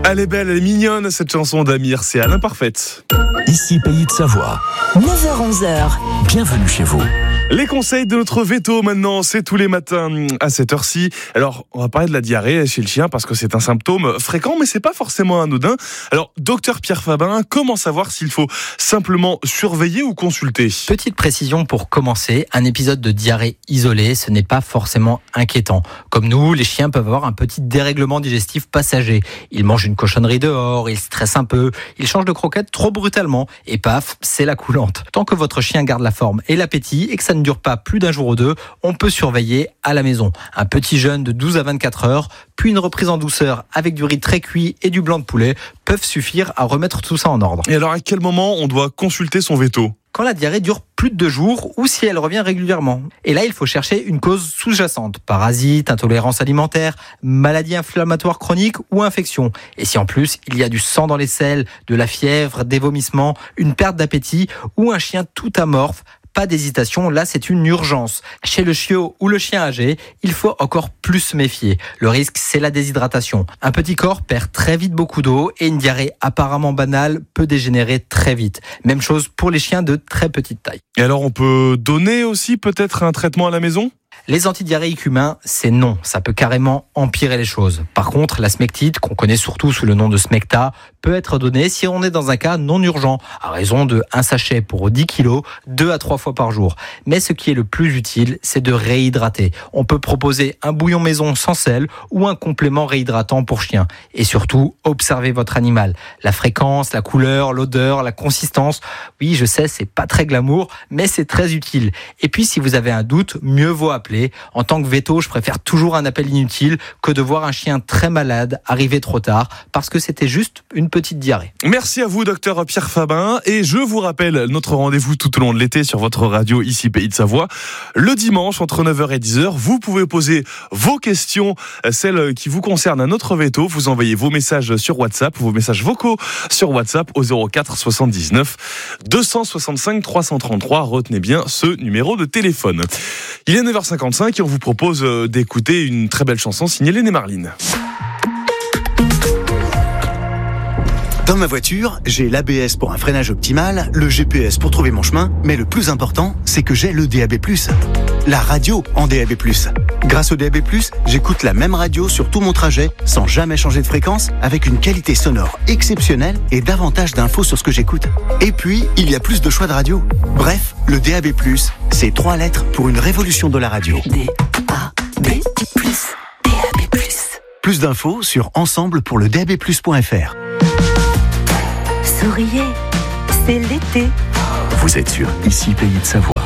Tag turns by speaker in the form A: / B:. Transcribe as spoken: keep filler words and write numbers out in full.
A: Elle est belle, elle est mignonne cette chanson d'Amir, c'est Alain Parfaite.
B: Ici Pays de Savoie.
C: neuf heures onze heures.
B: Bienvenue chez vous.
A: Les conseils de notre veto maintenant, c'est tous les matins à cette heure-ci. Alors, on va parler de la diarrhée chez le chien parce que c'est un symptôme fréquent, mais c'est pas forcément anodin. Alors, docteur Pierre Fabin, comment savoir s'il faut simplement surveiller ou consulter ?
D: Petite précision pour commencer, un épisode de diarrhée isolé, ce n'est pas forcément inquiétant. Comme nous, les chiens peuvent avoir un petit dérèglement digestif passager. Ils mangent une cochonnerie dehors, ils stressent un peu, ils changent de croquette trop brutalement et paf, c'est la coulante. Tant que votre chien garde la forme et l'appétit et que ça ne dure pas plus d'un jour ou deux, on peut surveiller à la maison. Un petit jeûne de douze à vingt-quatre heures, puis une reprise en douceur avec du riz très cuit et du blanc de poulet peuvent suffire à remettre tout ça en ordre.
A: Et alors, à quel moment on doit consulter son veto ?
D: Quand la diarrhée dure plus de deux jours ou si elle revient régulièrement. Et là, il faut chercher une cause sous-jacente. Parasites, intolérance alimentaire, maladie inflammatoire chronique ou infection. Et si en plus, il y a du sang dans les selles, de la fièvre, des vomissements, une perte d'appétit ou un chien tout amorphe, pas d'hésitation, là c'est une urgence. Chez le chiot ou le chien âgé, il faut encore plus se méfier. Le risque, c'est la déshydratation. Un petit corps perd très vite beaucoup d'eau et une diarrhée apparemment banale peut dégénérer très vite. Même chose pour les chiens de très petite taille.
A: Et alors on peut donner aussi peut-être un traitement à la maison ?
D: Les antidiarrhéiques humains, c'est non. Ça peut carrément empirer les choses. Par contre, la smectite, qu'on connaît surtout sous le nom de Smecta, peut être donnée si on est dans un cas non urgent, à raison de un sachet pour dix kilos, deux à trois fois par jour. Mais ce qui est le plus utile, c'est de réhydrater. On peut proposer un bouillon maison sans sel ou un complément réhydratant pour chien. Et surtout, observez votre animal. La fréquence, la couleur, l'odeur, la consistance. Oui, je sais, c'est pas très glamour, mais c'est très utile. Et puis, si vous avez un doute, mieux vaut appeler. En tant que veto, je préfère toujours un appel inutile que de voir un chien très malade arriver trop tard parce que c'était juste une petite diarrhée.
A: Merci à vous, docteur Pierre Fabin. Et je vous rappelle notre rendez-vous tout au long de l'été sur votre radio ici Pays de Savoie. Le dimanche, entre neuf heures et dix heures, vous pouvez poser vos questions, celles qui vous concernent à notre veto. Vous envoyez vos messages sur WhatsApp, vos messages vocaux sur WhatsApp au zéro quatre soixante-dix-neuf deux cent soixante-cinq trois cent trente-trois. Retenez bien ce numéro de téléphone. Il est neuf heures cinquante-cinq et on vous propose d'écouter une très belle chanson signée Léné Marlin.
E: Dans ma voiture, j'ai l'A B S pour un freinage optimal, le G P S pour trouver mon chemin, mais le plus important, c'est que j'ai le D A B plus. La radio en D A B plus. Grâce au D A B plus, j'écoute la même radio sur tout mon trajet, sans jamais changer de fréquence, avec une qualité sonore exceptionnelle et davantage d'infos sur ce que j'écoute. Et puis, il y a plus de choix de radio. Bref, le D A B plus, c'est trois lettres pour une révolution de la radio.
C: D A B plus. D A B plus.
E: Plus d'infos sur ensemble pour le D A B plus point F R.
C: Souriez, c'est l'été.
B: Vous êtes sur Ici Pays de Savoie.